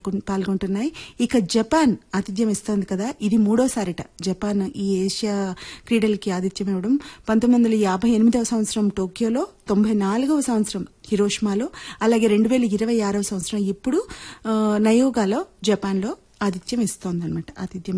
పాల్గొంటున్నాయి. ఇక జపాన్ ఆతిథ్యం ఇస్తోంది కదా, ఇది మూడోసారిట జపాన్ ఈ ఏషియా క్రీడలకి ఆతిథ్యం ఇవ్వడం. 1958వ సంవత్సరం టోక్యోలో, 94వ సంవత్సరం హిరోషిమాలో, అలాగే 2026వ సంవత్సరం ఇప్పుడు నయోగాలో జపాన్లో ఆతిథ్యం ఇస్తోందన్నమాట. ఆతిథ్యం